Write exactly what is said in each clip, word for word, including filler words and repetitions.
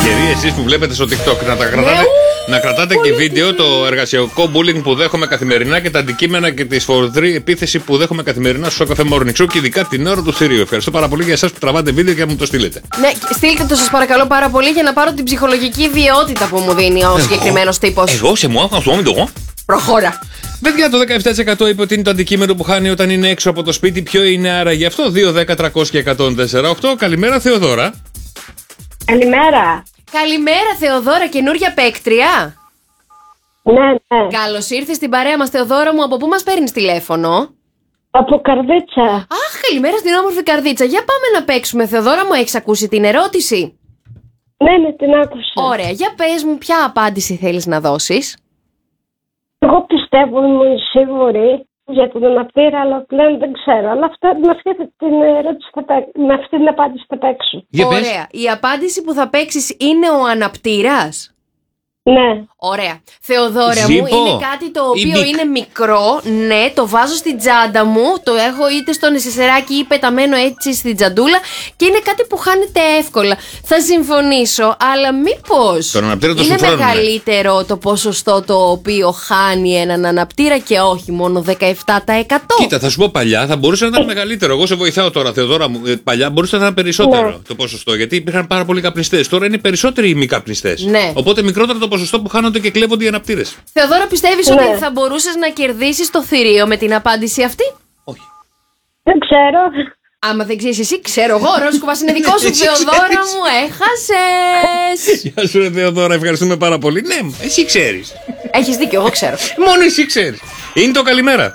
τυχεροί εσείς που βλέπετε στο TikTok να τα κρατάτε. Να κρατάτε και βίντεο το εργασιακό bullying που δέχομαι καθημερινά και τα αντικείμενα και τη σφοδρή επίθεση που δέχομαι καθημερινά στο καφέ Morning Show και ειδικά την ώρα του θηρίου. Ευχαριστώ πάρα πολύ για εσάς που τραβάτε βίντεο και μου το στείλετε. Ναι, στείλτε το σας παρακαλώ πάρα πολύ για να πάρω την ψυχολογική ιδιότητα που μου δίνει ο συγκεκριμένος τύπος. Εγώ σε μου άκουσα το Προχώρα. Παιδιά, το δεκαεπτά τοις εκατό είπε ότι είναι το αντικείμενο που χάνει όταν είναι έξω από το σπίτι. Ποιο είναι άραγε αυτό? δύο, δέκα, τριακόσια και εκατόν τέσσερα οκτώ. Καλημέρα, Θεοδώρα. Καλημέρα. Καλημέρα, Θεοδώρα, καινούρια παίκτρια. Ναι, ναι. Καλώς ήρθες στην παρέα μας, Θεοδώρα μου. Από πού μας παίρνεις τηλέφωνο? Από Καρδίτσα. Αχ, καλημέρα στην όμορφη Καρδίτσα. Για πάμε να παίξουμε, Θεοδώρα μου. Έχεις ακούσει την ερώτηση? Ναι, ναι, την άκουσα. Ωραία, για πες μου ποια απάντηση θέλεις να δώσεις. Εγώ πιστεύω ήμουν σίγουρη για την αναπτήρα, αλλά πλέον δεν ξέρω. Αλλά αυτά, με αυτή την ερώτηση θα παίξω. Με αυτή την απάντηση θα παίξω. Ωραία. Η απάντηση που θα παίξεις είναι ο αναπτήρας. Ναι. Ωραία. Θεοδώρα Ζήπο. μου, είναι κάτι το οποίο Μπικ. είναι μικρό. Ναι, το βάζω στην τσάντα μου. Το έχω είτε στο νεσισεράκι ή πεταμένο έτσι στην τσαντούλα. Και είναι κάτι που χάνεται εύκολα. Θα συμφωνήσω, αλλά μήπως Τον αναπτήρα το είναι σουφρώνουμε. μεγαλύτερο το ποσοστό το οποίο χάνει έναν αναπτήρα και όχι μόνο δεκαεπτά τοις εκατό. Κοίτα, θα σου πω παλιά θα μπορούσε να ήταν μεγαλύτερο. Εγώ σε βοηθάω τώρα, Θεοδώρα μου. Ε, Παλιά μπορούσε να ήταν περισσότερο Ναι. το ποσοστό. Γιατί υπήρχαν πάρα πολλοί καπνιστές. Τώρα είναι περισσότεροι οι μη καπνιστές. Ναι. Οπότε μικρότερο το ποσοστό που χάνονται και κλέβονται οι αναπτήρες. Θεοδώρα, πιστεύεις Ναι. ότι θα μπορούσες να κερδίσεις το θηρίο με την απάντηση αυτή? Όχι. Δεν ξέρω. Άμα δεν ξέρεις εσύ, ξέρω εγώ. Ρόσκοβας είναι δικό σου, Θεοδώρα μου. Έχασες. Γεια σου, ρε Θεοδώρα, ευχαριστούμε πάρα πολύ. Ναι, εσύ ξέρεις. Έχεις δίκιο, εγώ ξέρω. Μόνο εσύ ξέρεις. Είναι το καλημέρα.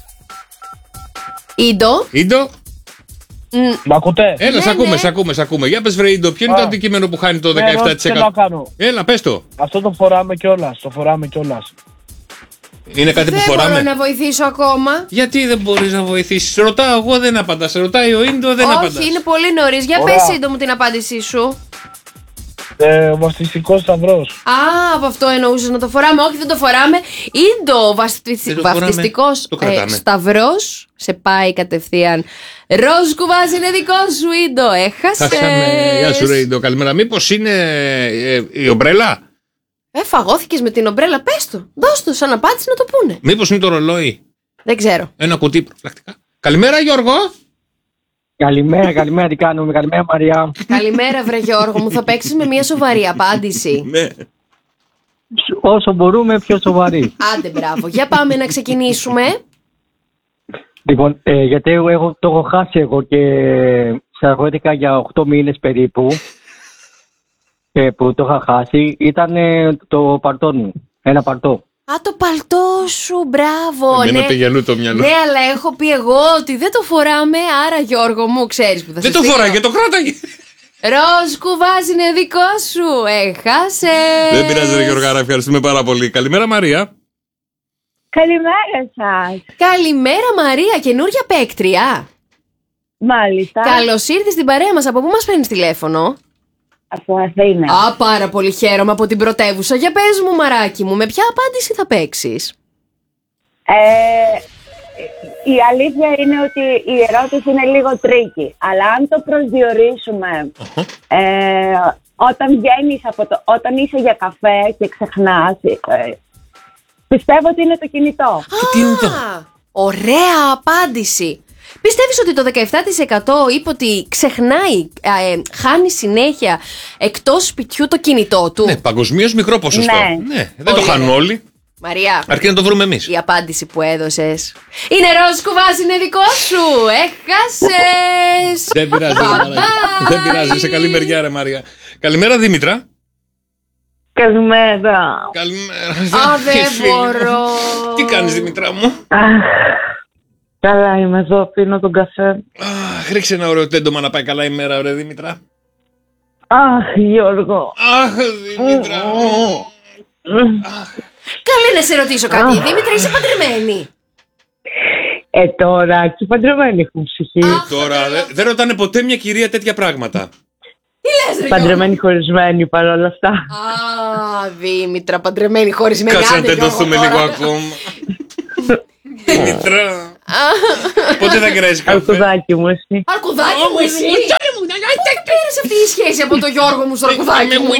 Ίντο. Ίντο, Μ' ακούτε? έλα, Ναι, σ' ακούμε, ναι. σ' ακούμε, σ' ακούμε. Για πες, βρε Ίντο, ποιο είναι το Α. αντικείμενο που χάνει το Ναι, δεκαεπτά ερώτηση τοις θέλω εκατό. να κάνω. Έλα, πες το. Αυτό το φοράμε κιόλας. Το φοράμε κιόλας. Είναι κάτι Δεν που μπορώ φοράμε. να βοηθήσω ακόμα. Γιατί δεν μπορείς να βοηθήσεις? Ρωτάω εγώ, δεν απαντάς. Ρωτάει ο Ίντο, δεν απαντάς. Όχι, είναι πολύ νωρίς. Για Ωραία. πες Ίντο μου την απάντησή σου. Ε, ο βαστιστικός σταυρός. Α, από αυτό εννοούσες να το φοράμε. Όχι, δεν το φοράμε. Ίντο, βαστι- Δεν το φοράμε. βαφτιστικός Το κρατάμε. σταυρός σε πάει κατευθείαν. Ροζ κουβάς είναι δικό σου, Ίντο. Έχασες. Χάσαμε. Γεια σου, ρε Ίντο, καλημέρα. Μήπως είναι ε, η ομπρέλα? Ε, φαγώθηκες με την ομπρέλα. Πες το. Δώσ' το σαν απάντηση να το πούνε. Μήπως είναι το ρολόι? Δεν ξέρω. Ένα κουτί προφυλακτικά. Καλημέρα, Γιώργο. Καλημέρα, καλημέρα, τι κάνουμε, καλημέρα Μαριά. Καλημέρα, βρε Γιώργο μου. Θα παίξεις με μια σοβαρή απάντηση. Ναι. Όσο μπορούμε πιο σοβαρή. Άντε, μπράβο. Για πάμε να ξεκινήσουμε. Λοιπόν, ε, γιατί εγώ, εγώ το έχω χάσει εγώ και σταγωγήθηκα για οκτώ μήνες περίπου ε, που το είχα χάσει. Ήταν ε, το παρτό μου, ένα παρτό. Α, το παλτό σου, μπράβο. Εμένα Ναι. το γυαλού το μυαλό. Ναι, αλλά έχω πει εγώ ότι δεν το φοράμε, άρα Γιώργο μου, ξέρεις που θα Δεν σε το στείλω. φοράει και το κράταγε. Ροζ κουβάς είναι δικό σου. Έχασες. Δεν πειράζει, ρε Γιώργαρα, ευχαριστούμε πάρα πολύ. Καλημέρα, Μαρία. Καλημέρα σας. Καλημέρα, Μαρία, καινούρια παίκτρια. Μάλιστα. Καλώς ήρθες στην παρέα μας. Από πού μας παίρνεις τηλέφωνο? Από Αθήνα. Α, πάρα πολύ χαίρομαι, από την πρωτεύουσα. Για πες μου, μαράκι μου, με ποια απάντηση θα παίξεις? Ε, η αλήθεια είναι ότι η ερώτηση είναι λίγο τρίκη. Αλλά αν το προσδιορίσουμε, ε, όταν βγαίνεις από το, όταν είσαι για καφέ και ξεχνάς, ε, πιστεύω ότι είναι το κινητό. τι είναι το? Α, ωραία απάντηση. Πιστεύεις ότι το δεκαεπτά τοις εκατό είπε ότι ξεχνάει, ε, χάνει συνέχεια εκτός σπιτιού το κινητό του? Ναι, παγκοσμίως μικρό ποσοστό. Ναι. Ναι, δεν το Πολύ χάνουν ωραία. όλοι. Μαρία, Αρκεί να το βρούμε εμείς. η απάντηση που έδωσες είναι ροζ κουβάς είναι δικό σου. Έχασες. Δεν πειράζει, ρε Μαρία. Δεν πειράζει, σε καλή μεριά, ρε Μαρία. Καλημέρα, Δήμητρα. Καλημέρα. Καλημέρα. Α, δεν Φίλη μου. μπορώ. Τι κάνεις, Δήμητρα μου? Καλά είμαι εδώ, πίνω τον καφέ. Αχ, ρίξε ένα ωραίο τέντομα να πάει καλά η μέρα, ρε Δήμητρα. Αχ, Γιώργο. Αχ, Δήμητρα μου. Καλή να σε ρωτήσω κάτι. Δήμητρα, είσαι παντρεμένη? Ε, τώρα και παντρεμένη έχουν ψυχή. Τώρα, δε- δεν ρωτάνε ποτέ μια κυρία τέτοια πράγματα. Τι λες, ρε Γιώργο? Παντρεμένη χωρισμένη παρόλα αυτά. Α, Δήμητρα, παντρεμένη, χωρισμένη. Κάτσε να Άντε, τεντωθούμε Γιώργο, λίγο τώρα. ακόμα. Δήμητρα. Πότε θα κεράσει καφέ? Αρκουδάκι μου εσύ. Αρκουδάκι μου, εσύ. Πού πήρες αυτή η σχέση από το Γιώργο μου στο αρκουδάκι μου?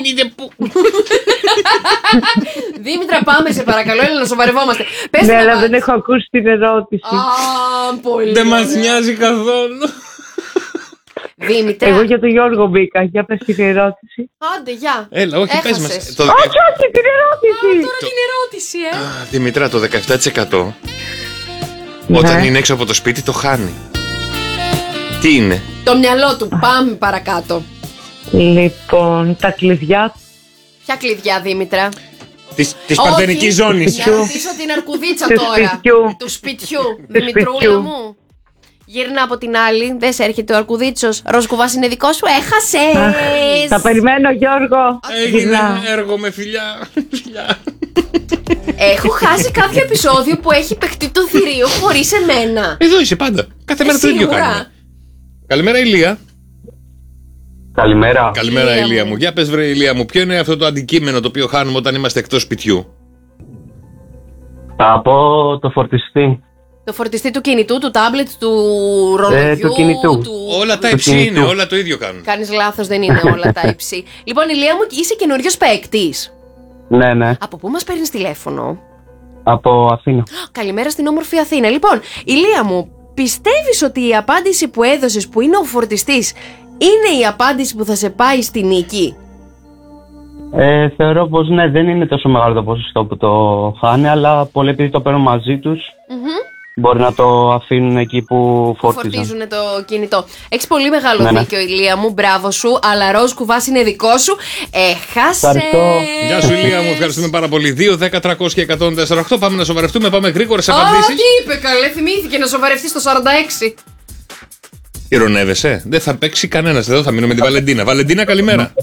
Δήμητρα, πάμε σε παρακαλώ, έλα να σοβαρευόμαστε. Πες Ναι, να αλλά πας. δεν έχω ακούσει την ερώτηση. Α, πολύ. Δεν μας ωραία. νοιάζει καθόλου. Δήμητρα. Εγώ για τον Γιώργο μπήκα. Για πες την ερώτηση. Άντε, γεια. Έλα, όχι, πες μας. Έχασες. Το Όχι, όχι, την ερώτηση. Τώρα την ερώτηση, ε. Α, Δημητρά, το δεκαεπτά τοις εκατό όταν Ναι. είναι έξω από το σπίτι το χάνει. Τι είναι? Το μυαλό του. Πάμε παρακάτω. Λοιπόν, τα κλειδιά. Ποια κλειδιά, Δήμητρα? Της, της Όχι, παρθενικής ζώνης. Για να ρωτήσω την αρκουδίτσα Του τώρα. σπιτιού. Του σπιτιού. Δημητρούλα σπιτιού. μου. Γύρνα από την άλλη. Δεν σε έρχεται ο αρκουδίτσος. Ροσκουβάς είναι δικό σου. Έχασες. Θα περιμένω, Γιώργο. Έγινε Γυρνάω. έργο με φιλιά. Φιλιά. Έχω χάσει κάποιο επεισόδιο που έχει παιχτεί το θηρίο χωρίς εμένα. Εδώ είσαι πάντα. Κάθε μέρα το ίδιο Σίγουρα. κάνουμε. Καλημέρα, Ηλία. Καλημέρα. Καλημέρα, Ηλία Ηλία μου. μου. Για πες, βρε Ηλία μου, ποιο είναι αυτό το αντικείμενο το οποίο χάνουμε όταν είμαστε εκτός σπιτιού? Θα πω το φορτιστή. Το φορτιστή του κινητού, του τάμπλετ, του ρολογιού. του κινητού. Του... Όλα τα Το υψί κινητού. είναι, όλα το ίδιο κάνουν. Κάνεις λάθος, δεν είναι όλα τα υψί. Λοιπόν, Ηλία μου, είσαι καινούριος παίκτης. Ναι, ναι. Από πού μας παίρνεις τηλέφωνο? Από Αθήνα. Καλημέρα στην όμορφη Αθήνα. Λοιπόν, Ηλία μου, πιστεύεις ότι η απάντηση που έδωσες, που είναι ο φορτιστής, είναι η απάντηση που θα σε πάει στη νίκη? Ε, θεωρώ πως ναι, δεν είναι τόσο μεγάλο το ποσοστό που το χάνει, αλλά πολλοί επειδή το παίρνουν μαζί τους, μπορεί να το αφήνουν εκεί που φόρτιζαν. Φορτίζουν το κινητό. Έχεις πολύ μεγάλο Ναι, ναι. δίκιο, Ηλία μου. Μπράβο σου. Αλλά ροζ κουβάς είναι δικό σου. Έχασε. Ευχαριστώ. Γεια σου, Ηλία μου, ευχαριστούμε πάρα πολύ. δύο, δέκα, τριακόσια και εκατόν τέσσερα οκτώ. Πάμε να σοβαρευτούμε, πάμε γρήγορα σε Α, απαντήσεις. τι είπε, καλέ, θυμήθηκε να σοβαρευτεί στο σαράντα έξι. Ηρωνεύεσαι. Δεν θα παίξει κανένας εδώ, θα μείνω με τη Βαλεντίνα. Βαλεντίνα, καλημέρα.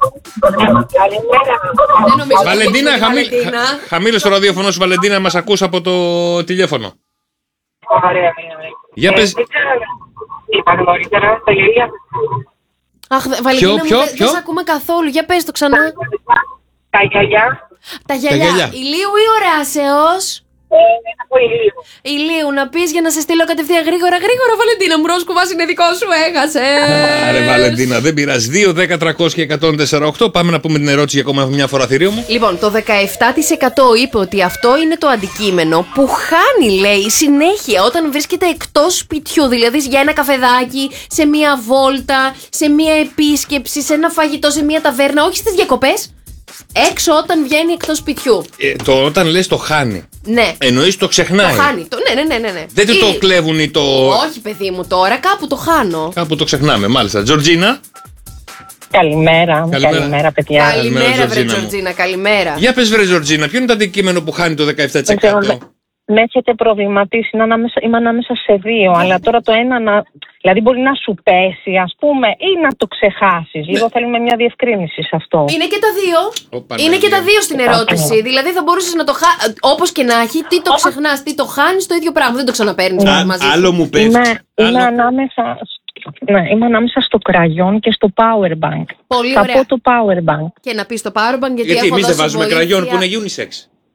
Δεν νομίζω ότι Βαλεντίνα, παίξουμε τη χαμήλ, Βαλεντίνα. χα- χαμήλωσε το ραδιόφωνο σου, Βαλεντίνα, μας ακούς από το τηλέφωνο. Ωραία, Για πες. είπα νωρίτερα τα γελία. Αχ, δε- Βαλεντίνα μου, ποιο, δεν ποιο? δεν σε ακούμε καθόλου. Για πες το ξανά. Τα γυαλιά Τα γυαλιά. γυαλιά. Ηλίου ή οράσεως? από ηλίου. Ηλίου, να πεις για να σε στείλω κατευθείαν γρήγορα, γρήγορα, Βαλεντίνα μου. Ροζ κουβάς είναι δικό σου, έχασε. Άρε, Βαλεντίνα, δεν πειράζει. δύο, δέκα, τριακόσια και εκατόν τέσσερα οκτώ. Πάμε να πούμε την ερώτηση για ακόμα μια φορά, θηρίο μου. Λοιπόν, το δεκαεπτά τοις εκατό είπε ότι αυτό είναι το αντικείμενο που χάνει, λέει, συνέχεια όταν βρίσκεται εκτός σπιτιού. Δηλαδή για ένα καφεδάκι, σε μια βόλτα, σε μια επίσκεψη, σε ένα φαγητό, σε μια ταβέρνα, όχι στις διακοπές. Έξω όταν βγαίνει εκτός σπιτιού. Ε, το, όταν λες το χάνει, Ναι. εννοείς το ξεχνάει. Το χάνει. Το, ναι, ναι, ναι, ναι, ναι. Δεν του Ή- το κλέβουν ή το. Όχι, παιδί μου, τώρα κάπου το χάνω. Κάπου το ξεχνάμε, μάλιστα. Τζορτζίνα, Καλημέρα, Καλημέρα. καλημέρα, παιδιά. Καλημέρα, βρε Τζορτζίνα μου. Τζορτζίνα, καλημέρα. για πες, βρε Τζορτζίνα, ποιο είναι το αντικείμενο που χάνει το δεκαεπτά τοις εκατό? Δεν ξέρω, με έχετε προβληματίσει, είναι ανάμεσα, είμαι ανάμεσα σε δύο, αλλά τώρα το ένα να. Δηλαδή μπορεί να σου πέσει, ας πούμε, ή να το ξεχάσεις. Λίγο θέλουμε μια διευκρίνηση σε αυτό. Είναι και τα δύο. Ω, Παναγία. Είναι και τα δύο στην ερώτηση. Δηλαδή θα μπορούσε να το χάσει. Όπως και να έχει, τι το ξεχνάς, τι το χάνεις, το ίδιο πράγμα. Δεν το ξαναπαίρνεις μαζί. Άλλο μου πέφτει. Είμαι, είμαι, Άλλο- ανάμεσα, ναι, είμαι ανάμεσα στο κραγιόν και στο powerbank. Πολύ Θα ωραία. πω το powerbank. Και να πει το powerbank, γιατί, Γιατί έχω εμείς δεν δώσει βάζουμε βοήθεια. κραγιόν που είναι unisex.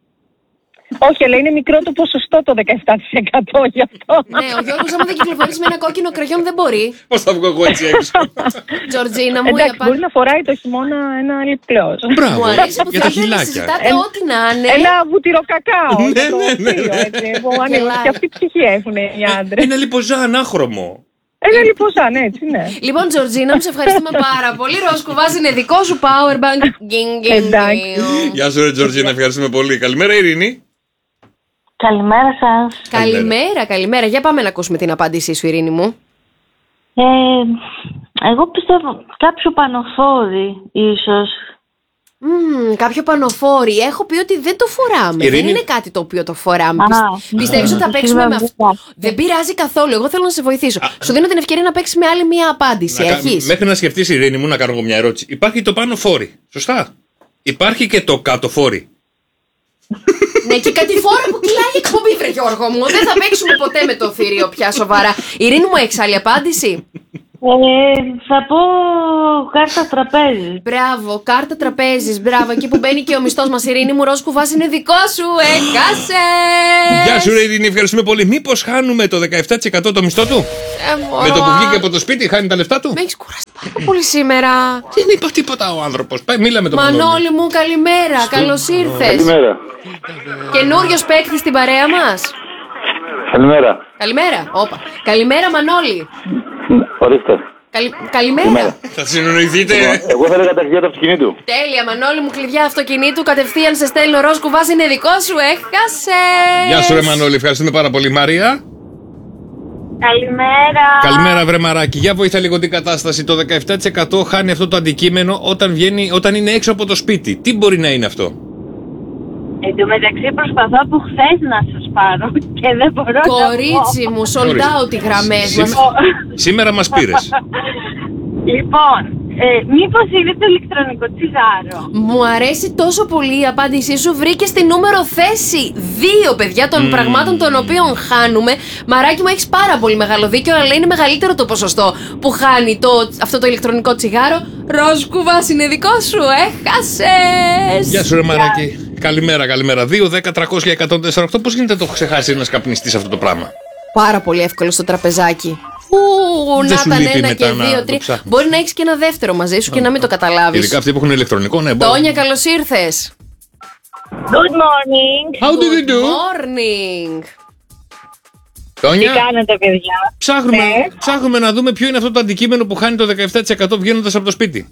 Όχι, αλλά είναι μικρό το ποσοστό το δεκαεπτά τοις εκατό γι' αυτό. Ναι, ο Γιώργος άμα δεν κυκλοφορήσει με ένα κόκκινο κραγιόν δεν μπορεί. Πώς θα βγω εγώ έτσι έξω? Τζορτζίνα μου, η Εντάξει, μπορεί απάντηση. να φοράει το χειμώνα ένα λιπλός. Μπράβο, Μου αρέσει που για τα θέλετε να χιλάκια. συζητάτε Ε, ό,τι να είναι. Ένα βουτυρό κακάο. Ναι, για το ναι, ναι, κρύο, ναι. έτσι, που ανοίγουν. Γελάει. Και αυτή η ψυχή έχουν οι άντρες. Ένα λιποζά ανάχρωμο. Ένα λιποσάν, έτσι, ναι. Λοιπόν, Τζορτζίνα, μου σε ευχαριστούμε πάρα πολύ. Ροζ κουβάς είναι δικό σου powerbank. Γκιν, γκιν, Εντάξει. γκιν. Γεια σου, ρε Τζορτζίνα, ευχαριστούμε πολύ. Καλημέρα, Ειρήνη. Καλημέρα σας. Καλημέρα, καλημέρα. Για πάμε να ακούσουμε την απάντησή σου, Ειρήνη μου. Ε, εγώ πιστεύω κάποιο πανοφόρι ίσως. Μμμ, κάποιο πανοφόρι. Έχω πει ότι δεν το φοράμε. Ειρήνη. Δεν είναι κάτι το οποίο το φοράμε. Α, Πιστε- Πιστεύεις ότι θα ναι. παίξουμε με αυτό? Σίγουρα. Δεν πειράζει καθόλου. Εγώ θέλω να σε βοηθήσω. Σου δίνω την ευκαιρία να παίξει με άλλη μία απάντηση. Να κα- Έχεις. Μέχρι να σκεφτείς, Ειρήνη μου, να κάνω εγώ μια ερώτηση. Υπάρχει το πάνω φόρι. Σωστά. Υπάρχει και το κάτω φόρι. Ναι, και κάτι φόρα που κυλάει η εκπομπή, βρε Γιώργο μου. Δεν θα παίξουμε ποτέ με το θηρίο πια σοβαρά. Ειρήνη μου, έχεις άλλη απάντηση? Ε, θα πω κάρτα τραπέζι. Μπράβο, κάρτα τραπέζης. Μπράβο, εκεί που μπαίνει και ο μισθός μας. Ειρήνη μου, ροζ κουβάς είναι δικό σου. Έχασες. Γεια σου, ρε Ειρήνη, ευχαριστούμε πολύ. Μήπως χάνουμε το δεκαεπτά τοις εκατό το μισθό του? Ε, Με το που βγήκε από το σπίτι, χάνει τα λεφτά του. με έχεις κουράσει πάρα πολύ σήμερα. Δεν είπα τίποτα ο άνθρωπος. Πάει, μίλα με τον Μανώλη. Μανώλη μου, καλημέρα. Καλώς ήρθες. Καλημέρα. Καινούριος παίκτης στην παρέα μας. Καλημέρα. Καλημέρα. Όπα. Καλημέρα, Μανώλη. Ορίστε. Καλη... Καλημέρα. Θα συνεννοηθείτε. Εγώ θα έλεγα τα κλειδιά του αυτοκινήτου. Τέλεια, Μανώλη μου, κλειδιά αυτοκινήτου. Κατευθείαν σε στέλνω, ροζ κουβάς είναι δικό σου. Έχασες. Γεια σου, ρε Μανώλη, ευχαριστούμε πάρα πολύ. Μαρία. Καλημέρα. Καλημέρα, βρε μαράκι. Για βοήθα λίγο την κατάσταση. Το δεκαεπτά τοις εκατό χάνει αυτό το αντικείμενο όταν, βγαίνει, όταν είναι έξω από το σπίτι. Τι μπορεί να είναι αυτό? Εν τω μεταξύ προσπαθώ από χθες να σας πάρω και δεν μπορώ. Κορίτσι μου, sold out οι γραμμές μας. Σήμερα μας πήρες. Λοιπόν, ε, μήπως είναι το ηλεκτρονικό τσιγάρο? Μου αρέσει τόσο πολύ η απάντησή σου. Βρήκε στη νούμερο θέση δύο, παιδιά, των mm. πραγμάτων των οποίων χάνουμε. Μαράκι μου, έχεις πάρα πολύ μεγάλο δίκιο, αλλά είναι μεγαλύτερο το ποσοστό που χάνει το, αυτό το ηλεκτρονικό τσιγάρο. Ροζ κουβάς είναι δικό σου. Έχασες. Γεια σου, ρε μαράκι. Καλημέρα, καλημέρα. δύο, δέκα, τριακόσια, εκατόν τέσσερα οκτώ. Πώς γίνεται να το ξεχάσει ένας καπνιστής αυτό το πράγμα? Πάρα πολύ εύκολο στο τραπεζάκι. Ου, να ήταν ένα και δύο, τρία. Μπορεί να έχεις και ένα δεύτερο μαζί σου και να μην το καταλάβεις. Ειδικά αυτοί που έχουν ηλεκτρονικό, ναι. Τόνια, καλώς ήρθες. Good morning. How do you do? Morning. Τόνια, Τι κάνετε, παιδιά? ψάχνουμε, Ναι. ψάχνουμε να δούμε ποιο είναι αυτό το αντικείμενο που χάνει το δεκαεπτά τοις εκατό βγαίνοντας από το σπίτι.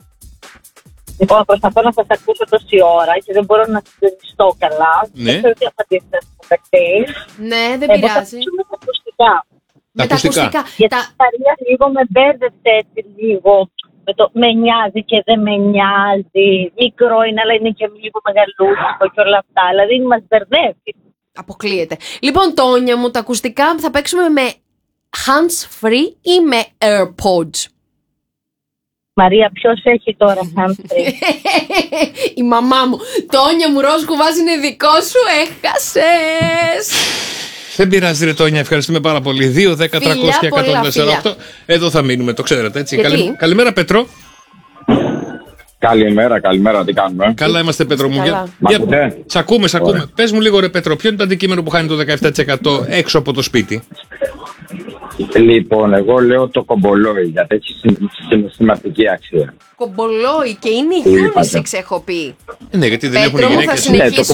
Λοιπόν, προσπαθώ να σας ακούσω τόση ώρα και δεν μπορώ να συντονιστώ καλά. Ναι. Δεν ξέρω τι απαντήσετε στο μεταξύ. Ναι, δεν Εγώ θα πειράζει. ακούσω τα ακουστικά. Τα ακουστικά. Γιατί Τα... η Μαρία λίγο με μπέρδευσε έτσι λίγο. Με, το, με νοιάζει και δεν με νοιάζει. Μικρό είναι, αλλά είναι και λίγο μεγαλούτσικο και όλα αυτά. Δηλαδή μας μπερδεύει. Αποκλείεται. Λοιπόν, Τόνια μου, τα ακουστικά θα παίξουμε με hands free ή με AirPods? Μαρία, ποιος έχει τώρα hands-free? Η μαμά μου. Τόνια μου, ροζ κουβάς είναι δικό σου. Έχασες. Δεν πειράζει, ρε Τόνια, ευχαριστούμε πάρα πολύ. δύο, δέκα, τριακόσια, εκατόν τέσσερα οκτώ. Εδώ θα μείνουμε, το ξέρετε έτσι. Γιατί? Καλημέρα, Πέτρο. Καλημέρα, καλημέρα, τι κάνουμε? Καλά είμαστε, Πέτρο μου. Καλά. Για... Μ' για... ακούτε? Σ' ακούμε, σ' ακούμε. Πες μου λίγο, ρε Πέτρο, ποιο είναι το αντικείμενο που χάνει το δεκαεπτά τοις εκατό έξω από το σπίτι? Λοιπόν, εγώ λέω το κομπολόι, γιατί έχει συναισθηματική αξία. Κομπολόι και είναι η Τι είπατε? unisex, έχω πει. Ε, ναι, γιατί δεν Πέτρο έχουν μου, θα γυναίκες. συνεχίσω.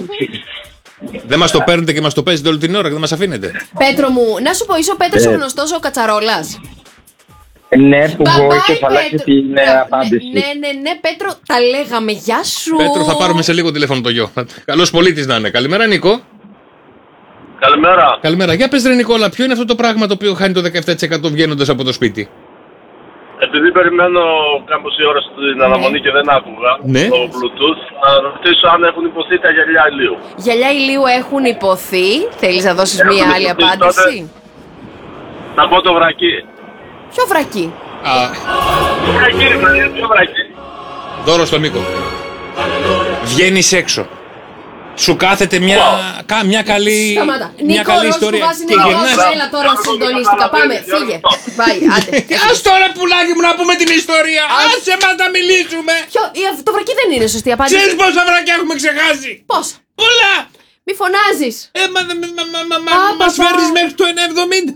Δεν μας το παίρνετε και μας το παίζετε όλη την ώρα και δεν μας αφήνετε. Πέτρο μου, να σου πω, είσαι ο Πέτρος Ε. ο γνωστός ο Κατσαρόλας? Ναι, που Bye μπορεί bye, και θα αλλάξει Πέτρο. την Ναι, ε, απάντηση. Ναι, ναι, ναι, Πέτρο, τα λέγαμε. Γεια σου. Πέτρο, θα πάρουμε σε λίγο τηλέφωνο το γιο. Καλός πολίτης να είναι. Καλημέρα, Νίκο. Καλημέρα. Καλημέρα. Για πες, ρε Νικόλα, ποιο είναι αυτό το πράγμα το οποίο χάνει το δεκαεπτά τοις εκατό βγαίνοντας από το σπίτι? Επειδή περιμένω κάμποση ώρα στην αναμονή και δεν άκουγα Ναι. το Bluetooth, να ρωτήσω αν έχουν υποθεί τα γυαλιά ηλίου. Γυαλιά ηλίου έχουν υποθεί. Θέλεις να δώσεις μία άλλη υποθεί, απάντηση? Να πω το βρακί. Ποιο βρακί? Α, Το βρακί, ρε, ποιο βρακί? δώρο στον Νίκο. Βγαίνεις έξω. Σου κάθεται μια, κα, μια καλή, Σταμάτα. μια Νίκο, καλή ροζ ιστορία. κουβάς είναι Και δικό γυρνάς. σου. Έλα τώρα, συντονίστηκα. Πάμε, φύγε. Πάει, άντε. Ας τώρα, πουλάκι μου, να πούμε την ιστορία. Άσε μας να μιλήσουμε. Ποιο, η- το βρακί δεν είναι σωστή απάντηση. Ξέρεις πόσα βρακιά έχουμε ξεχάσει? Πώς? Πολλά. Μη φωνάζεις. Ε, μα, μα, μα, μα, μα, Α, μας παπά. φέρνεις μέχρι το ένα εβδομήντα.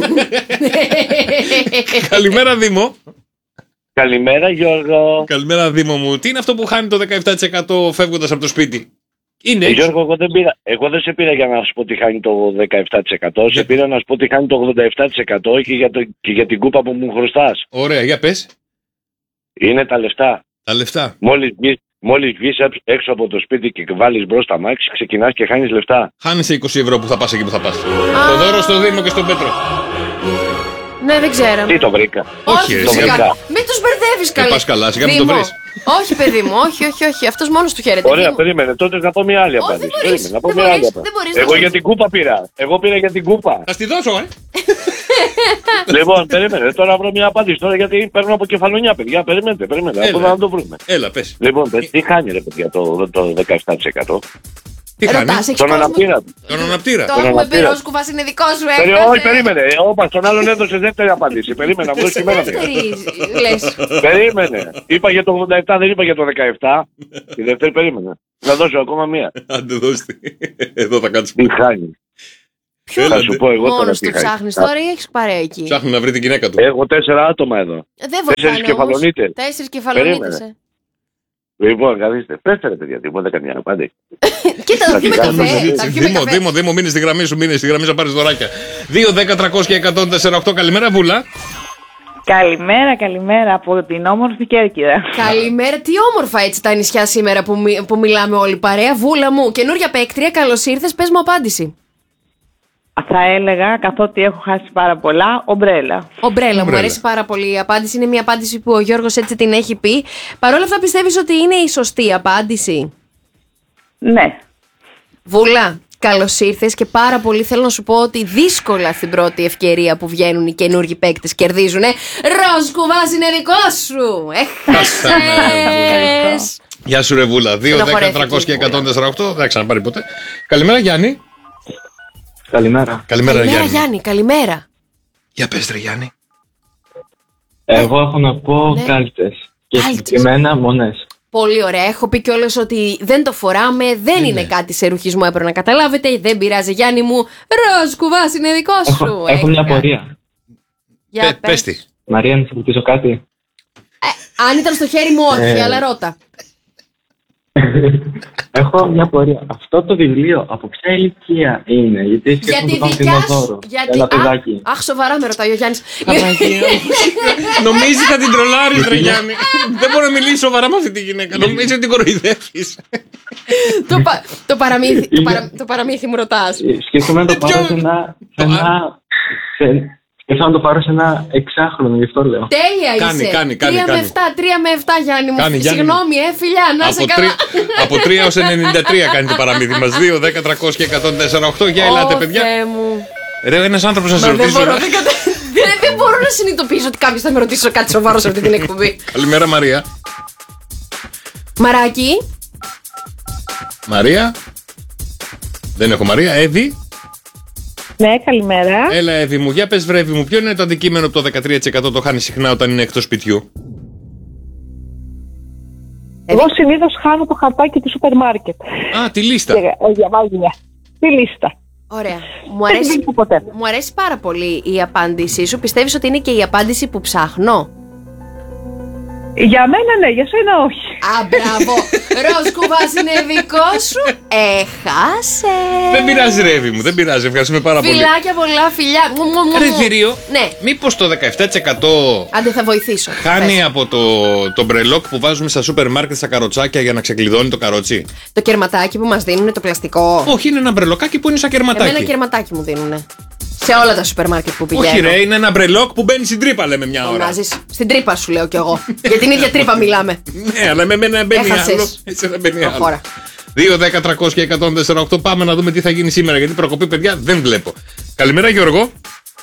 Καλημέρα, Δήμο. Καλημέρα, Γιώργο. Καλημέρα, Δήμο μου. Τι είναι αυτό που χάνει το δεκαεπτά τοις εκατό φεύγοντας από το σπίτι? Είναι Ε, έξω. Γιώργο, εγώ δεν, πήρα, εγώ δεν σε πήρα για να σου πω τι χάνει το δεκαεπτά τοις εκατό. Σε πήρα να σου πω τι χάνει το ογδόντα επτά τοις εκατό και για, το, και για την κούπα που μου χρωστάς. Ωραία, για πες. Είναι τα λεφτά. Τα λεφτά. Μόλις βγεις, μόλις βγεις έξω από το σπίτι και βάλεις μπρος τα μάξι, ξεκινάς και χάνεις λεφτά. Χάνεις είκοσι ευρώ που θα πας εκεί που θα πας. Το δώρο στο Δήμο και στον Πέτρο. Ναι, δεν ξέρω. Τι το βρήκα. Όχι, ρε, φυσικά. σιγά. Μην τους μπερδεύεις καλή. πας καλά, σιγά μην το Δήμο. βρεις. Όχι, παιδί μου, όχι, όχι, όχι. Αυτός μόνος του χαίρεται. Ωραία, Δήμο. περίμενε. Τότε να πω μια άλλη Όχι, απάντηση. δεν μπορείς. Περίμενε, να πω Δεν μια άλλη μπορείς, απάντηση. δεν μπορείς, δεν Εγώ μπορείς. για την κούπα πήρα. Εγώ πήρα για την κούπα. Θα στη δώσω, ε. Λοιπόν, περίμενε. Τώρα βρω μια απάντηση. Τώρα γιατί παίρνω από κεφαλονιά, παιδιά. Περιμένετε, περιμένετε. Έλα. Από εδώ να το βρούμε. Έλα, πες. Λοιπόν, παι- τι χάνει ρε παιδιά το, το δεκαεπτά τοις εκατό. Τι χάνει? Ρωτάς, έχεις Τον κόσμο- αναπτήρα. Τον αναπτήρα. Το Τον έχουμε πει, αναπτήρα. Ρόσκουβας είναι δικό σου, Περί- έχασε. Όχι, περίμενε. Όπα, στον άλλον έδωσε δεύτερη απάντηση. Περίμενε, μου δώσει και εμένα. Δεύτερη, λες. Περίμενε. Είπα για το ογδόντα επτά, δεν είπα για το δεκαεπτά. Τη δεύτερη περίμενε. Θα δώσω ακόμα μία. Άντε δώστε. Εδώ θα Τι κάτσουμε. χάνει. Ποιο Θα σου πω εγώ τώρα μόνος τι του χάνει. ψάχνεις τώρα ή έχεις παρέα εκεί? Ψάχνει να βρει την γυναίκα του. Έχω τέσσερα άτομα εδώ. Δεν Τέσσερις βοηθάνε όμως. κεφαλονίτες. Τέσσερις κεφαλονίτες. Περίμενε. ε. Λοιπόν, καθίστε. Πέστε ρε παιδιά, τίποτα καμιά απάντηση. Κοίτα, θα πιούμε κάνουμε καφέ. συζήτηση. Θα πιούμε Δήμο, καφέ. Δήμο, Δήμο, μείνε στη γραμμή σου, μείνε στη γραμμή σου να πάρει δωράκια. δύο, δέκα, τριακόσια, εκατόν τέσσερα οκτώ. Καλημέρα, Βούλα. Καλημέρα, καλημέρα από την όμορφη Κέρκυρα. Καλημέρα, τι όμορφα έτσι τα νησιά σήμερα που, μι- που μιλάμε όλοι παρέα. Βούλα μου, καινούρια παίκτρια, καλώς ήρθες, πες μου απάντηση. Θα έλεγα, καθότι έχω χάσει πάρα πολλά, ομπρέλα. Ομπρέλα, μου Ομπρέλα. αρέσει πάρα πολύ η απάντηση. Είναι μια απάντηση που ο Γιώργος έτσι την έχει πει. Παρ' όλα αυτά πιστεύεις ότι είναι η σωστή απάντηση? Ναι. Βούλα, καλώς ήρθες και πάρα πολύ θέλω να σου πω ότι δύσκολα στην πρώτη ευκαιρία που βγαίνουν οι καινούργιοι παίκτες κερδίζουνε. Ρόσκουβας είναι δικό σου! Έχασες! Γεια σου, ρε Βούλα. δύο, δέκα, Στενοχωρέθηκε η τριακόσια, Βούλα. εκατόν τέσσερα οκτώ. Δεν θα ξαναπάρει ποτέ. Καλημέρα, Γιάννη. Καλημέρα. Καλημέρα, Καλημέρα Γιάννη. Γιάννη, καλημέρα. Για πες, ρε Γιάννη. Εγώ έχω να πω Ναι. κάλτσες. Και Κάλτσες. συγκεκριμένα μονές. Πολύ ωραία. Έχω πει κιόλας ότι δεν το φοράμε, δεν είναι κάτι σε ρουχισμό, έπρεπε να καταλάβετε. Δεν πειράζει, Γιάννη μου. Ροσκουβάς είναι δικό σου. Έχω, έχω μια Έχει απορία. Για Πε- πες. Πες τη. Μαρία, να σε ρωτήσω κάτι. Αν ήταν στο χέρι μου, όχι, Ε. αλλά ρώτα. Έχω μια απορία. Αυτό το βιβλίο από ποια ηλικία είναι? Γιατί Για σκέφτομαι τη το κάνω δικιά σου. δώρο. Γιατί... Ένα Α, παιδάκι. αχ, σοβαρά με ρωτάει ο Γιάννης. Νομίζει θα την τρολάρεις, ρε Γιάννη. Δεν μπορώ να μιλήσω σοβαρά με αυτή τη γυναίκα. Νομίζει ότι την κοροϊδεύεις. το, πα- το, παραμύθι, το, Είναι- παρα- το παραμύθι μου ρωτάς. Ε, Σκέφτομαι να το πάρω σε ένα... σε ένα- σε- Σκέφτομαι να το πάρω σε ένα εξάχρονο, γι' αυτό λέω. Τέλεια Κάνει, είσαι. κάνει, κάνει, τρία με κάνει. επτά, τρία με επτά Γιάννη μου. Κάνει, Γιάννη. Συγγνώμη, ε, φιλιά, να είσαι Από καλά. τρία- Από τρία έως ενενήντα τρία κάνει το παραμύθι μας. δύο, δέκα, τριακόσια, εκατόν τέσσερα οκτώ. Για ελάτε, Ω, παιδιά. Θεέ μου. Ρε, ένας άνθρωπος να σε Μα δεν ρωτήσει. μπορώ, τώρα. δεν, κατα... δεν, δεν μπορώ να συνειδητοποιήσω ότι κάποιος θα με ρωτήσει κάτι σοβαρό σε αυτή την εκπομπή. Καλημέρα, Μαρία. Μαράκι, Μαρία. Δεν έχω Μαρία. Εύη. Ναι, καλημέρα. Έλα, Εύη μου. Για πες, βρε, Εύη μου, ποιο είναι το αντικείμενο που το δεκατρία τοις εκατό το χάνει συχνά όταν είναι εκτός σπιτιού? Εγώ συνήθως χάνω το χαρτάκι του σούπερ μάρκετ. Α, τη λίστα. Και ε, διαβάζω μια. Τη λίστα. ωραία. Μου Δεν αρέσει, την ποτέ. μου αρέσει πάρα πολύ η απάντησή σου. Πιστεύεις ότι είναι και η απάντηση που ψάχνω? Για μένα ναι, για σένα όχι. Α, μπράβο. Ρόσκουβας είναι δικό σου. Έχασε. Δεν πειράζει, ρε, Εύη μου, δεν πειράζει. Ευχαριστούμε πάρα πολύ. Φιλάκια πολλά, φιλιά. Μου, μου, μου, Ρε, μου. Θηρίο, Ναι, μήπως το δεκαεπτά τοις εκατό άντε θα βοηθήσω. χάνει Πες. από το, το μπρελόκ που βάζουμε στα σούπερ μάρκετ στα καροτσάκια για να ξεκλειδώνει το καρότσι? Το κερματάκι που μας δίνουν, το πλαστικό. Όχι, είναι ένα μπρελοκάκι που είναι σαν κερματάκι. Εμένα κερματάκι μου δίνουνε. Σε όλα τα σούπερ μάρκετ που πηγαίνω. Όχι, ρε, είναι ένα μπρελόκ που μπαίνει στην τρύπα, λέμε μια ώρα. Φωνάζεις. Στην τρύπα σου λέω κι εγώ. Για την ίδια τρύπα μιλάμε. Ναι, αλλά με μένα μπαίνει Έχασες. άλλο. Έτσι δεν μπαίνει άλλο. Προχώρα. δύο, δέκα, τριακόσια, εκατόν τέσσερα οκτώ. Πάμε να δούμε τι θα γίνει σήμερα. Γιατί προκοπή, παιδιά, δεν βλέπω. Καλημέρα, Γιώργο.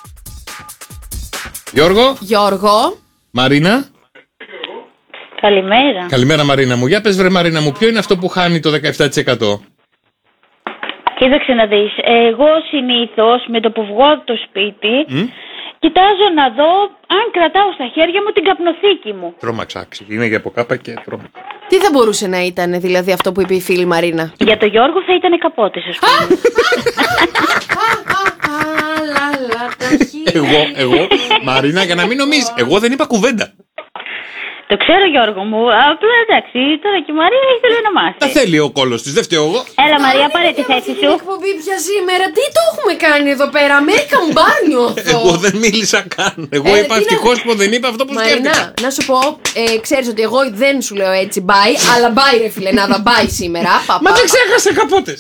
Γιώργο. Γιώργο. Μαρίνα. Καλημέρα. Καλημέρα, Μαρίνα μου. Για πες, βρε, Μαρίνα μου, ποιο είναι αυτό που χάνει το δεκαεπτά τοις εκατό? Κοίταξε να δεις. Εγώ συνήθως με το που βγω από το σπίτι κοιτάζω να δω αν κρατάω στα χέρια μου την καπνοθήκη μου. Τρόμαξα. Είναι για από κάπα και τρόμαξα. Τι θα μπορούσε να ήταν δηλαδή αυτό που είπε η φίλη Μαρίνα? Για το Γιώργο θα ήταν καπότες, ας πούμε. Εγώ, εγώ, Μαρίνα, για να μην νομίζει, εγώ δεν είπα κουβέντα. Το ξέρω, Γιώργο μου. Απλά εντάξει, τώρα και η Μαρία έχει θέλει να μάθει. Τα θέλει ο κόλος της, δεν φταίω εγώ. Έλα, Μαρία, πάρε τη θέση Την σου. εκπομπή πια σήμερα, τι το έχουμε κάνει εδώ πέρα? American Bar νιώθω. Εγώ δεν μίλησα καν. Εγώ Ε, είπα τι να- ευτυχώς που δεν είπα αυτό που σκέφτηκα. Μαρίνα, να σου πω, ε, ξέρεις ότι εγώ δεν σου λέω έτσι bye, αλλά bye ρε φιλενάδα, bye σήμερα. Πα, Μα πα, δεν πα. ξέχασε καπότες.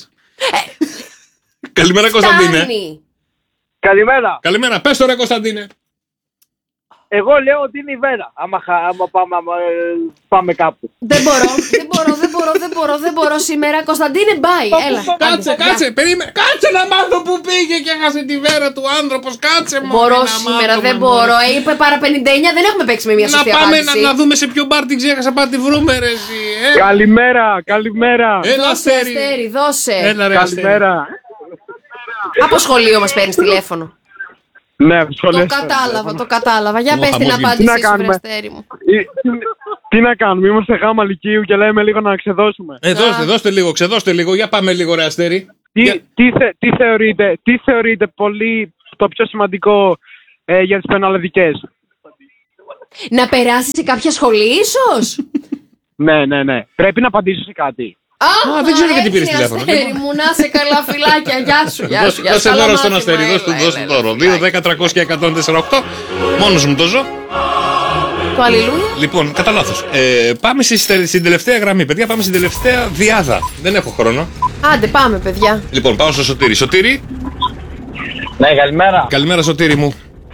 Καλημέρα, Κωνσταντίνε. Φτάνει. Καλημέρα. Καλημέρα, πες το ρε Κωνσταντίνε. Εγώ λέω ότι είναι η Βέρα. Άμα, χα, άμα πάμε, άμα, ε, πάμε κάπου. Δεν μπορώ, δεν μπορώ, δεν μπορώ, δεν μπορώ, δεν μπορώ σήμερα. Κωνσταντίνε, μπάει. Έλα. Κάτσε, κάτσε, περίμενε. Κάτσε να μάθω που πήγε και έχασε τη Βέρα του άνθρωπος. Κάτσε μόνο. Μπορώ σήμερα, δεν μπορώ. Ε, είπε παρά πενήντα εννιά, δεν έχουμε παίξει με μια σωστή απάντηση. Να πάμε απάντηση. να, να δούμε σε ποιο μπαρ την ξέχασα, πάτε τη βρούμε ρε εσύ. Ε. Καλημέρα, καλημέρα. Έλα, δώσε, Αστέρι, δώσε. Έλα, ρε, καλημέρα. Από σχολείο μας παίρνεις τηλέφωνο. Ναι, το κατάλαβα, το κατάλαβα. Για πες την απάντησή σου, βρε Αστέρι μου. Τι να κάνουμε, είμαστε γάμα λυκείου και λέμε λίγο να ξεδώσουμε. Ε, δώστε, δώστε λίγο, ξεδώστε λίγο. Για πάμε λίγο, ρε Αστέρι. Τι, για... τι, θε, τι, θεωρείτε, τι θεωρείτε πολύ το πιο σημαντικό ε, για τις πεναλεδικές? Να περάσει σε κάποια σχολή, ίσως. Ναι, ναι, ναι. Πρέπει να απαντήσω σε κάτι. Α, Α, δεν ξέρω γιατί πήρες τηλέφωνο. Αστέρι μου, να σε καλά, φυλάκια. Γεια σου, γεια σου. Δώσε δώρο στον Αστέρι, δώσε του δώρο. δύο, δέκα, τριακόσια, εκατόν τέσσερα οκτώ. Μόνος μου το ζω. Το αλληλούια. Λοιπόν, κατά λάθος. Ε, πάμε στην τελευταία γραμμή, παιδιά. Πάμε στην τελευταία διάδα. Δεν έχω χρόνο. Άντε, πάμε, παιδιά. Λοιπόν, πάω στο Σωτήρι. Σωτήρι. Ναι, καλημέρα. Καλημέρα, Σωτήρι μου.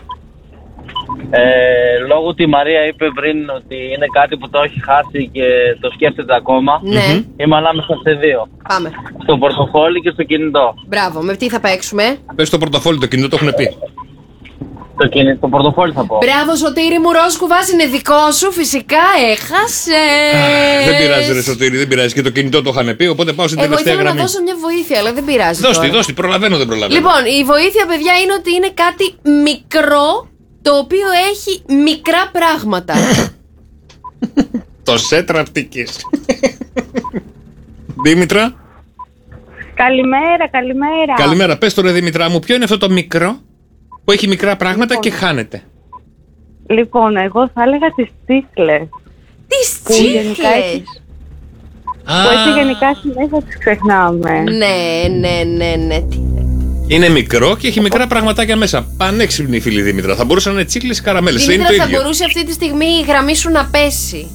Ε, λόγω ότι η Μαρία είπε πριν ότι είναι κάτι που το έχει χάσει και το σκέφτεται ακόμα. Ναι. Είμαι ανάμεσα σε δύο. Πάμε. Στο πορτοφόλι και στο κινητό. Μπράβο, με τι θα παίξουμε? Πες το πορτοφόλι, το κινητό το έχουν πει. Το, κινητό, το πορτοφόλι θα πω. Μπράβο, Σωτήρι μου, ροζ κουβάς είναι δικό σου. Φυσικά έχασε. Δεν πειράζει, ρε Σωτήρι, δεν πειράζει. Και το κινητό το είχαν πει, οπότε πάω στην Εγώ τελευταία ήθελα γραμμή. να δώσω μια βοήθεια, αλλά δεν πειράζει. Δώστη, δώστη, προλαβαίνω, δεν προλαβαίνω. Λοιπόν, η βοήθεια, παιδιά, είναι ότι είναι κάτι μικρό, το οποίο έχει μικρά πράγματα. Το σετ ραπτικής. Δήμητρα. Καλημέρα, καλημέρα. Καλημέρα, πες τώρα Δήμητρά μου, ποιο είναι αυτό το μικρό που έχει μικρά πράγματα λοιπόν, και χάνεται? Λοιπόν, εγώ θα έλεγα τις τσίκλες. Τις τσίκλες! Που έτσι γενικά συνέχεια τις ξεχνάμε. Ναι, ναι, ναι, ναι. Είναι μικρό και έχει μικρά πραγματάκια μέσα. Πανέξυπνη φίλη Δήμητρα. Θα μπορούσαν να είναι τσίκλες ή καραμέλες. Δήμητρα, είναι το θα ίδιο. μπορούσε αυτή τη στιγμή η γραμμή σου να πέσει.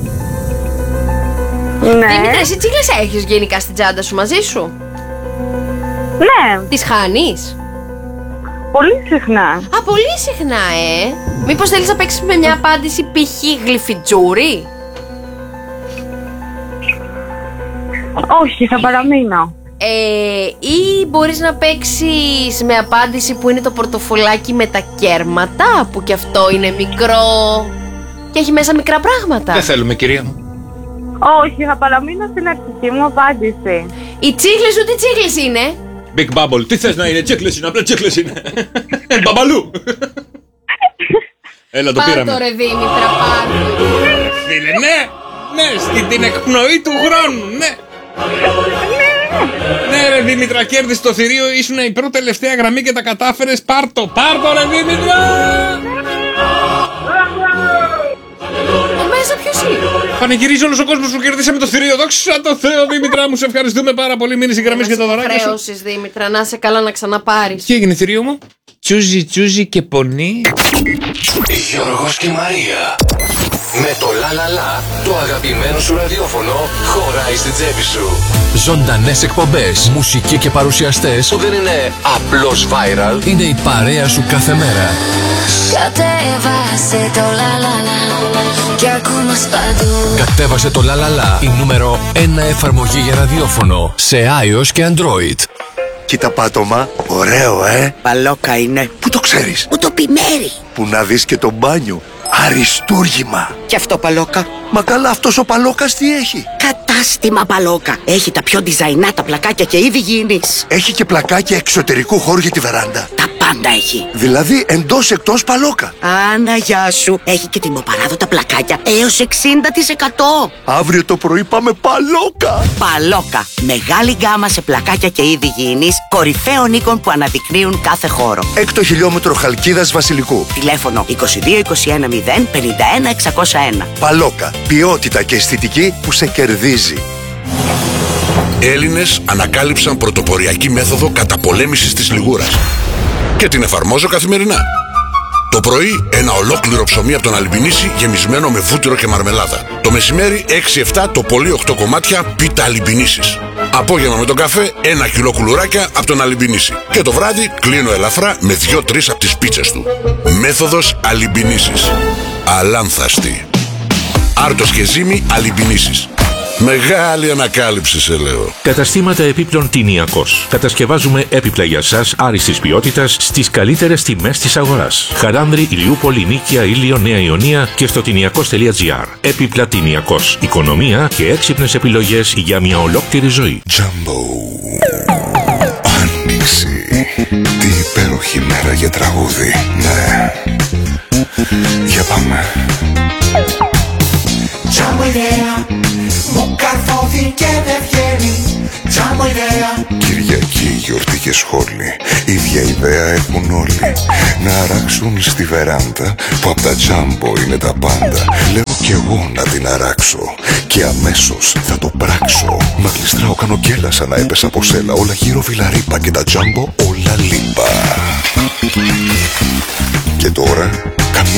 Ναι. Δήμητρα, εσύ τσίκλες έχεις γενικά στην τσάντα σου μαζί σου? Ναι. Τις χάνεις? Πολύ συχνά. Α, πολύ συχνά, ε. Μήπως θέλεις να παίξεις με μια απάντηση π.χ. γλυφιτζούρι? Όχι, θα παραμείνω. Ε, ή μπορείς να παίξεις με απάντηση που είναι το πορτοφολάκι με τα κέρματα, που κι αυτό είναι μικρό και έχει μέσα μικρά πράγματα. Δεν θέλουμε, κυρία μου. Όχι, θα παραμείνω στην αρχική μου απάντηση. Οι τσίχλες σου τι τσίχλες είναι? Big Bubble. Τι θες να είναι, τσίχλες είναι, απλά τσίχλες είναι. Μπαμπαλού. Έλα, το πήραμε. Πάρ' το ρε Δήμητρα, πάρ' το. Φίλε, ναι, ναι, στην την εκπνοή του χρόνου, ναι. Ναι ρε Δήμητρα, κέρδισε το θηρίο, ήσουν η πρώτη τελευταία γραμμή και τα κατάφερες. Πάρ' το, πάρ' το ρε Δήμητρα. Ο μέσα ποιος είναι? Πανηγυρίζει όλος ο κόσμος που κερδίσαμε το θηρίο. Δόξα τω Θεώ, Δήμητρα μου, σε ευχαριστούμε πάρα πολύ. Μείνεις η γραμμή και τα δωράκια σου. Χρέωσης, Δήμητρα, να σε καλά να ξαναπάρεις. Τι έγινε θηρίο μου? Τσούζι τσούζι και πονί. Γιώργος και Μαρία. Με το λαλαλά, το αγαπημένο σου ραδιόφωνο χωράει στην τσέπη σου. Ζωντανές εκπομπές, μουσική και παρουσιαστές που δεν είναι απλώς viral, είναι η παρέα σου κάθε μέρα. Κατέβασε το λαλαλά και ακού μας παντού. Κατέβασε το λαλαλά, η νούμερο ένα εφαρμογή για ραδιόφωνο σε iOS και Android. Κοίτα πάτωμα, ωραίο ε. Παλόκα είναι. Πού το ξέρεις? Πού το πει Μέρη. Που να δεις και το μπάνιο. Αριστούργημα. Και αυτό Παλόκα? Μα καλά, αυτός ο Παλόκας τι έχει? Κατάστημα Παλόκα. Έχει τα πιο design τα πλακάκια και είδη γήινης. Έχει και πλακάκια εξωτερικού χώρου για τη βεράντα. Τα πάντα έχει. Δηλαδή εντός εκτός Παλόκα. Άνα, γεια σου. Έχει και τιμοπαράδοτα πλακάκια έως εξήντα τοις εκατό. Αύριο το πρωί πάμε Παλόκα. Παλόκα. Μεγάλη γκάμα σε πλακάκια και είδη γήινης, κορυφαίων οίκων που αναδεικνύουν κάθε χώρο. Έκτο χιλιόμετρο Χαλκίδας Βασιλικού. Τηλέφωνο είκοσι δύο είκοσι ένα μηδέν πενήντα ένα εξακόσια ένα. Παλόκα. Ποιότητα και αισθητική που σε κερδίζει. Έλληνες ανακάλυψαν πρωτοποριακή μέθοδο καταπολέμησης της λιγούρας και την εφαρμόζω καθημερινά. Το πρωί ένα ολόκληρο ψωμί από τον Αλμπινίση γεμισμένο με βούτυρο και μαρμελάδα. Το μεσημέρι έξι εφτά το πολύ οκτώ κομμάτια πίτα Αλμπινίσης. Απόγευμα με τον καφέ, ένα κιλό κουλουράκια από τον Αλιμπινίση. Και το βράδυ κλείνω ελαφρά με δύο-τρεις από τις πίτσες του. Μέθοδος Αλιμπινίσης. Αλάνθαστη. Άρτος και ζύμη Αλιμπινίσης. Μεγάλη ανακάλυψη, σε λέω. Καταστήματα επίπλων Τηνιακός. Κατασκευάζουμε έπιπλα για σας άριστης ποιότητας στις καλύτερες τιμές της αγοράς. Χαράνδρη, Ηλιούπολη, Νίκαια, Ήλιο, Νέα Ιωνία και στο τηνιακός τελεία τζι άρ. Έπιπλα Τηνιακός. Οικονομία και έξυπνες επιλογές για μια ολόκληρη ζωή. Jumbo. Άνοιξη. Τι υπέροχη μέρα για τραγούδι. Ναι. Για πάμε. Τζάμπο ιδέα, μου καρφώθηκε δεν βγαίνει. Τζάμπο ιδέα. Κυριακή, γιορτή και σχόλη. Ίδια ιδέα έχουν όλοι. Να αράξουν στη βεράντα που απ' τα Τζάμπο είναι τα πάντα. Λέω κι εγώ να την αράξω και αμέσως θα το πράξω. Μα γλιστράω, κάνω κέλα σαν να έπεσα από σέλα. Όλα γύρω βιλαρίπα και τα Τζάμπο